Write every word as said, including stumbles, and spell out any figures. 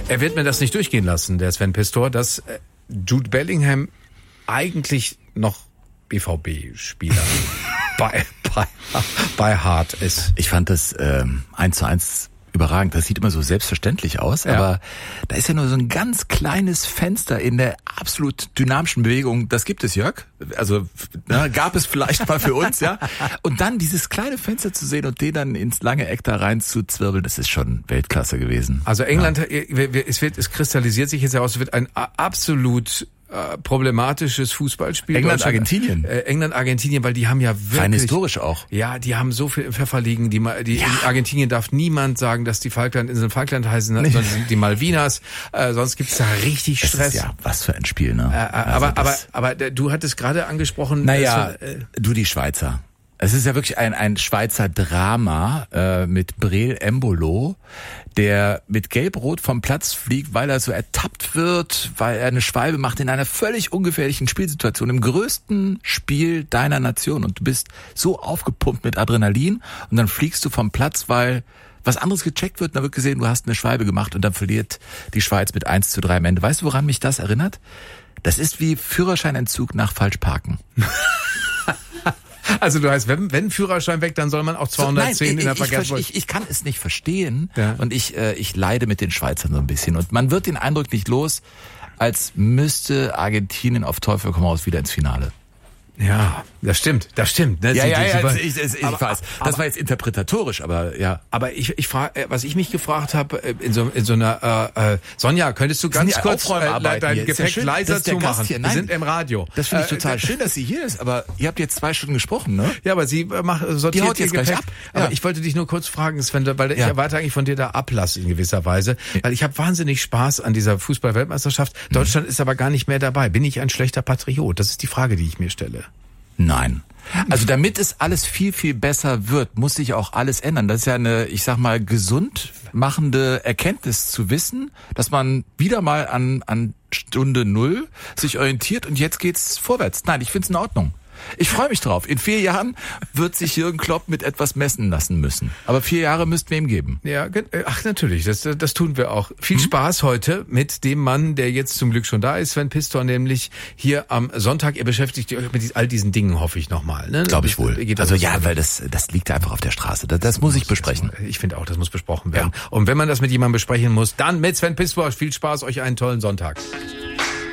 Er wird mir das nicht durchgehen lassen, der Sven Pistor, dass Jude Bellingham eigentlich noch B V B-Spieler bei, bei, bei Hart ist. Ich fand das ähm, eins zu eins überragend. Das sieht immer so selbstverständlich aus, ja. Aber da ist ja nur so ein ganz kleines Fenster in der absolut dynamischen Bewegung. Das gibt es, Jörg. Also na, gab es vielleicht mal für uns, ja. Und dann dieses kleine Fenster zu sehen und den dann ins lange Eck da rein zu zwirbeln, das ist schon Weltklasse gewesen. Also England, ja. es wird, es kristallisiert sich jetzt heraus, es wird ein absolut Äh, problematisches Fußballspiel. England, Argentinien. Äh, England, Argentinien, weil die haben ja wirklich... Rein historisch auch. Ja, die haben so viel im Pfeffer liegen. Die, die, ja. In Argentinien darf niemand sagen, dass die Falklandinseln Falkland heißen, nee. sondern sind die Malvinas. Äh, sonst gibt's da richtig das Stress. Ist ja, was für ein Spiel, ne? Äh, also aber, aber, aber du hattest gerade angesprochen... Naja, äh, du die Schweizer. Es ist ja wirklich ein, ein Schweizer Drama äh, mit Breel Embolo, der mit Gelb-Rot vom Platz fliegt, weil er so ertappt wird, weil er eine Schwalbe macht in einer völlig ungefährlichen Spielsituation, im größten Spiel deiner Nation. Und du bist so aufgepumpt mit Adrenalin und dann fliegst du vom Platz, weil was anderes gecheckt wird und da wird gesehen, du hast eine Schwalbe gemacht und dann verliert die Schweiz mit eins zu drei am Ende. Weißt du, woran mich das erinnert? Das ist wie Führerscheinentzug nach Falschparken. Also du heißt, wenn, wenn Führerschein weg, dann soll man auch zweihundertzehn so, nein, in der ich, Verkehrspolizei. Ich, ich kann es nicht verstehen ja. und ich, äh, ich leide mit den Schweizern so ein bisschen. Und man wird den Eindruck nicht los, als müsste Argentinien auf Teufel komm raus wieder ins Finale. Ja, das stimmt, das stimmt. Ne? Ja, Sie, ja, ja, über, ich, ich, ich aber, weiß. Das aber, war jetzt interpretatorisch, aber ja. Aber ich, ich frage, was ich mich gefragt habe, in so, in so einer, äh, Sonja, könntest du ganz kurz äh, dein Gepäck ja leiser zumachen? Wir sind im Radio. Das finde ich äh, total schön, dass sie hier ist, aber ihr habt jetzt zwei Stunden gesprochen, ne? Ja, aber sie macht, sortiert Die haut ihr jetzt Gepäck. gleich ab. Aber ja. ich wollte dich nur kurz fragen, Sven, weil ich ja. erwarte eigentlich von dir da Ablass in gewisser Weise, weil ich habe wahnsinnig Spaß an dieser Fußball-Weltmeisterschaft. Deutschland mhm. ist aber gar nicht mehr dabei. Bin ich ein schlechter Patriot? Das ist die Frage, die ich mir stelle. Nein. Also damit es alles viel, viel besser wird, muss sich auch alles ändern. Das ist ja eine, ich sag mal, gesund machende Erkenntnis zu wissen, dass man wieder mal an, an Stunde Null sich orientiert und jetzt geht's vorwärts. Nein, ich find's in Ordnung. Ich freue mich drauf. In vier Jahren wird sich Jürgen Klopp mit etwas messen lassen müssen. Aber vier Jahre müssten wir ihm geben. Ja, ach natürlich, das, das tun wir auch. Viel mhm. Spaß heute mit dem Mann, der jetzt zum Glück schon da ist, Sven Pistor, nämlich hier am Sonntag. Ihr beschäftigt euch mit all diesen Dingen, hoffe ich nochmal. Ne? Glaube ich wohl. Also ja, weil das das liegt einfach auf der Straße. Das, das muss ich besprechen. Ich finde auch, das muss besprochen werden. Ja. Und wenn man das mit jemandem besprechen muss, dann mit Sven Pistor. Viel Spaß, euch einen tollen Sonntag.